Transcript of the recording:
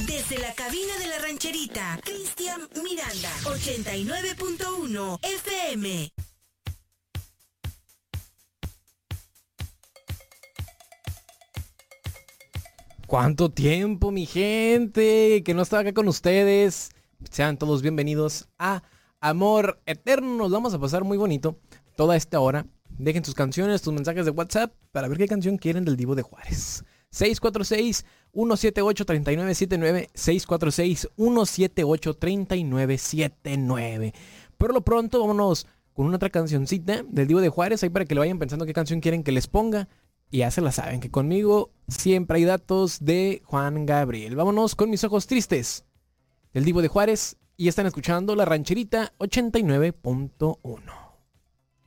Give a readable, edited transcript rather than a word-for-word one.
Desde la cabina de la rancherita, Cristian Miranda, 89.1 FM. ¿Cuánto tiempo, mi gente? Que no estaba acá con ustedes. Sean todos bienvenidos a Amor Eterno. Nos vamos a pasar muy bonito toda esta hora. Dejen sus canciones, sus mensajes de WhatsApp para ver qué canción quieren del Divo de Juárez. 646-178-3979. 646-178-3979. Por lo pronto, vámonos con una otra cancioncita del Divo de Juárez. Ahí para que le vayan pensando qué canción quieren que les ponga. Y ya se la saben, que conmigo siempre hay datos de Juan Gabriel. Vámonos con Mis Ojos Tristes del Divo de Juárez. Y están escuchando La Rancherita 89.1.